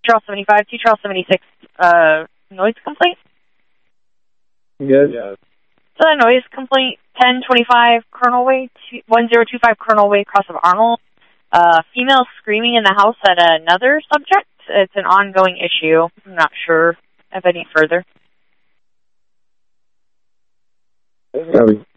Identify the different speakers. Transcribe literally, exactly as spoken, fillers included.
Speaker 1: Charles seventy-five, T Charles seventy-six, uh, noise complaint?
Speaker 2: Yes. Yeah.
Speaker 1: So a noise complaint, ten twenty-five Colonel Way, one zero two five Colonel Way, across of Arnold. Uh, female screaming in the house at another subject. It's an ongoing issue. I'm not sure of any further.
Speaker 2: Copy.